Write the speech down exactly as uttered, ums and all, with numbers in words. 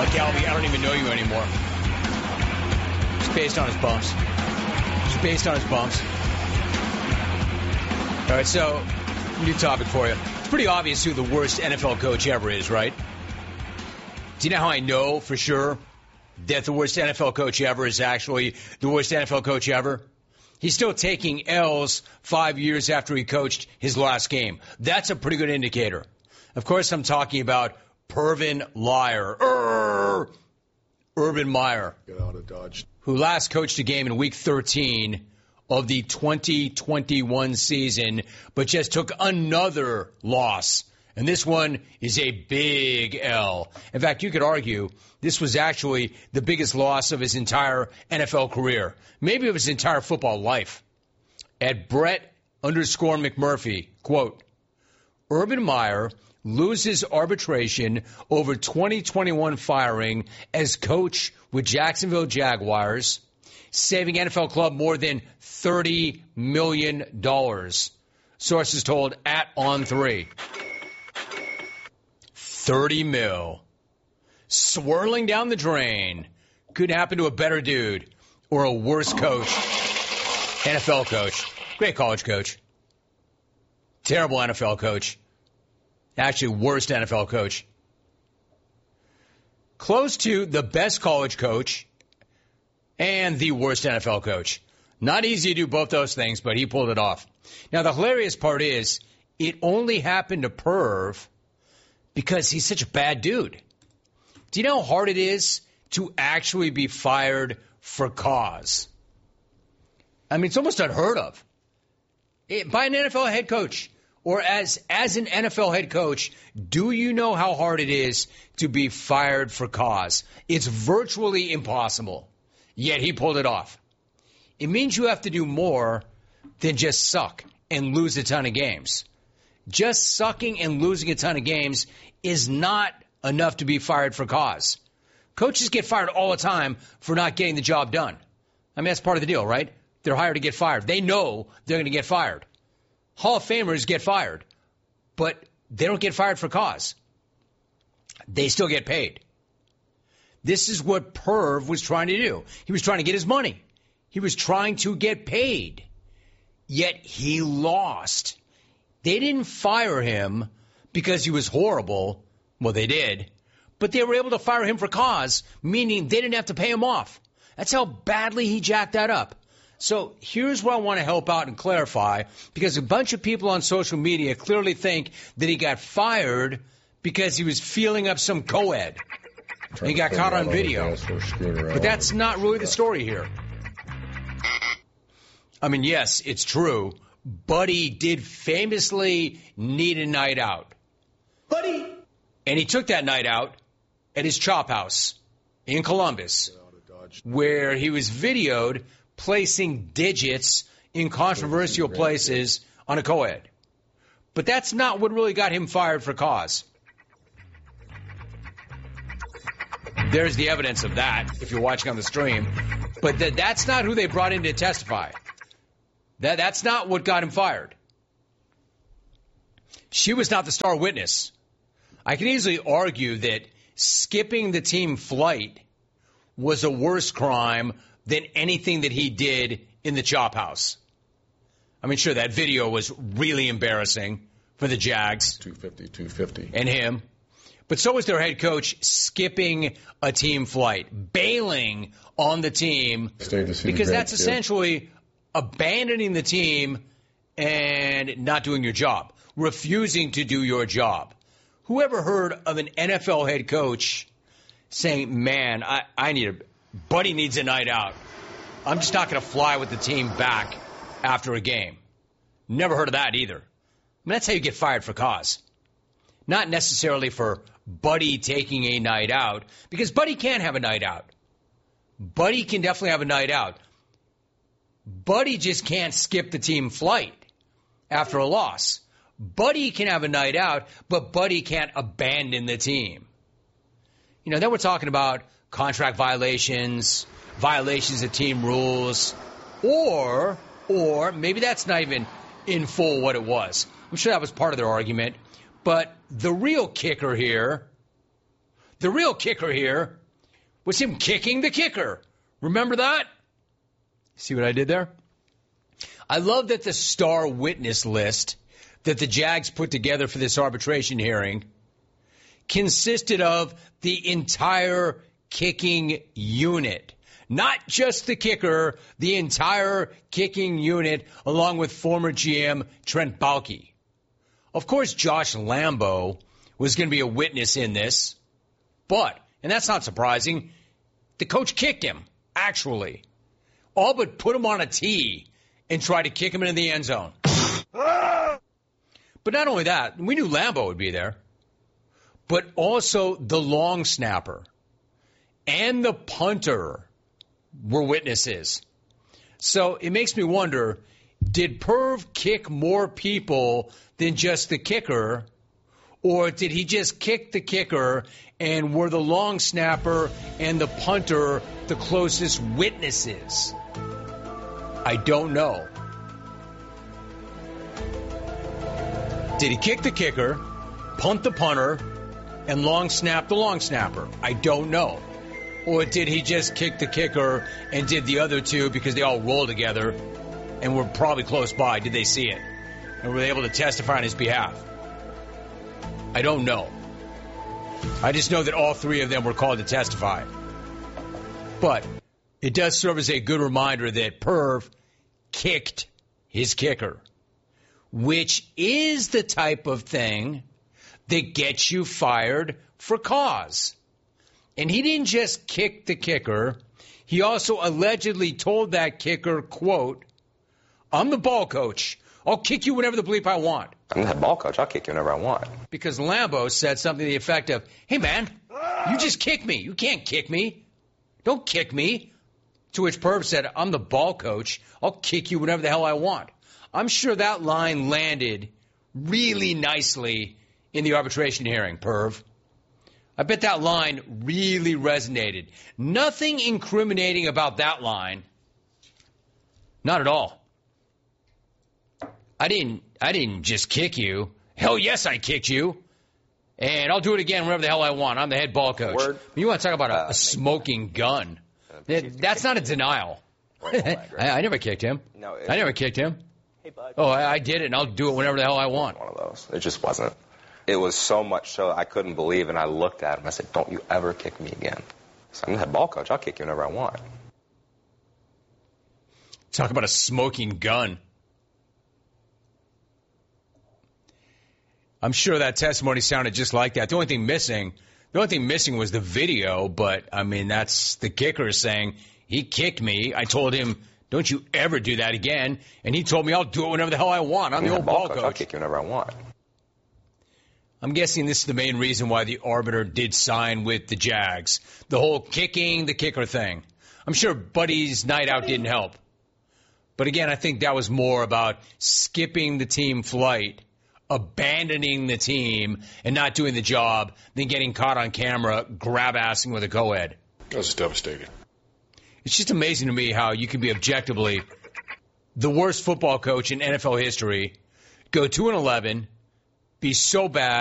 Like, Albie, I don't even know you anymore. It's based on his bumps. It's based on his bumps. All right, so, new topic for you. It's pretty obvious who the worst N F L coach ever is, right? Do you know how I know for sure that the worst N F L coach ever is actually the worst N F L coach ever? He's still taking L's five years after he coached his last game. That's a pretty good indicator. Of course, I'm talking about Pervin Liar, Urr, Urban Meyer, Get out of Dodge. who last coached a game in Week thirteen of the twenty twenty-one season, but just took another loss. And this one is a big L. In fact, you could argue this was actually the biggest loss of his entire N F L career, maybe of his entire football life. At Brett underscore McMurphy, quote, Urban Meyer loses arbitration over twenty twenty-one firing as coach with Jacksonville Jaguars, saving N F L club more than thirty million dollars. Sources told at On three. thirty mil. Swirling down the drain. Could happen to a better dude or a worse coach. N F L coach. Great college coach. Terrible N F L coach. Actually, worst N F L coach. Close to the best college coach and the worst N F L coach. Not easy to do both those things, but he pulled it off. Now, the hilarious part is it only happened to Perv because he's such a bad dude. Do you know how hard it is to actually be fired for cause? I mean, it's almost unheard of. It, by an N F L head coach. Or as as an N F L head coach, do you know how hard it is to be fired for cause? It's virtually impossible. Yet he pulled it off. It means you have to do more than just suck and lose a ton of games. Just sucking and losing a ton of games is not enough to be fired for cause. Coaches get fired all the time for not getting the job done. I mean, that's part of the deal, right? They're hired to get fired. They know they're going to get fired. Hall of Famers get fired, but they don't get fired for cause. They still get paid. This is what Perv was trying to do. He was trying to get his money. He was trying to get paid. Yet he lost. They didn't fire him because he was horrible. Well, they did. But they were able to fire him for cause, meaning they didn't have to pay him off. That's how badly he jacked that up. So here's what I want to help out and clarify, because a bunch of people on social media clearly think that he got fired because he was feeling up some co-ed. He got caught on video. But that's not really the story here. I mean, yes, it's true. Buddy did famously need a night out. Buddy! And he took that night out at his chop house in Columbus, where he was videoed placing digits in controversial places on a co-ed. But that's not what really got him fired for cause. There's the evidence of that if you're watching on the stream. But th- that's not who they brought in to testify. That That's not what got him fired. She was not the star witness. I can easily argue that skipping the team flight was a worse crime than anything that he did in the chop house. I mean, sure, that video was really embarrassing for the Jags. two fifty, two fifty. And him. But so was their head coach skipping a team flight, bailing on the team, because that's essentially abandoning the team and not doing your job, refusing to do your job. Whoever heard of an N F L head coach saying, man, I, I need a Buddy needs a night out. I'm just not going to fly with the team back after a game. Never heard of that either. I mean, that's how you get fired for cause. Not necessarily for Buddy taking a night out, because Buddy can have a night out. Buddy can definitely have a night out. Buddy just can't skip the team flight after a loss. Buddy can have a night out, but Buddy can't abandon the team. You know, then we're talking about contract violations, violations of team rules, or, or maybe that's not even in full what it was. I'm sure that was part of their argument. But the real kicker here, The real kicker here was him kicking the kicker. Remember that? See what I did there? I love that the star witness list that the Jags put together for this arbitration hearing consisted of the entire kicking unit. Not just the kicker, the entire kicking unit, along with former G M Trent Baalke. Of course, Josh Lambo was going to be a witness in this, but, and that's not surprising, the coach kicked him, actually. All but put him on a tee and tried to kick him into the end zone. But not only that, we knew Lambo would be there, but also the long snapper and the punter were witnesses. So it makes me wonder, did Perv kick more people than just the kicker, or did he just kick the kicker and were the long snapper and the punter the closest witnesses? I don't know. Did he kick the kicker, punt the punter, and long snap the long snapper? I don't know. Or did he just kick the kicker and did the other two because they all rolled together and were probably close by? Did they see it? And were they able to testify on his behalf? I don't know. I just know that all three of them were called to testify. But it does serve as a good reminder that Perv kicked his kicker, which is the type of thing that gets you fired for cause. And he didn't just kick the kicker. He also allegedly told that kicker, quote, "I'm the ball coach. I'll kick you whenever the bleep I want." I'm the head ball coach. I'll kick you whenever I want. Because Lambo said something to the effect of, "Hey, man, you just kicked me. You can't kick me. Don't kick me." To which Perv said, "I'm the ball coach. I'll kick you whenever the hell I want." I'm sure that line landed really nicely in the arbitration hearing, Perv. I bet that line really resonated. Nothing incriminating about that line. Not at all. I didn't I didn't just kick you. Hell yes, I kicked you. And I'll do it again whenever the hell I want. I'm the head ball coach. Word. You want to talk about a, Uh, a smoking gun. That, that's not a denial. I, I never kicked him. No, it- I never kicked him. Hey, bud. Oh, I, I did it, and I'll do it whenever the hell I want. One of those. It just wasn't. It was so much so I couldn't believe, and I looked at him. I said, "Don't you ever kick me again." So I'm the head ball coach. I'll kick you whenever I want. Talk about a smoking gun. I'm sure that testimony sounded just like that. The only thing missing, the only thing missing was the video, but, I mean, that's the kicker saying, he kicked me. I told him, "Don't you ever do that again." And he told me, "I'll do it whenever the hell I want. I'm the head old ball I'll coach." kick you whenever I want. I'm guessing this is the main reason why the arbiter did sign with the Jags. The whole kicking the kicker thing. I'm sure Buddy's night out didn't help. But again, I think that was more about skipping the team flight, abandoning the team, and not doing the job than getting caught on camera grab-assing with a co-ed. That was devastating. It's just amazing to me how you can be objectively the worst football coach in N F L history, go two and eleven, be so bad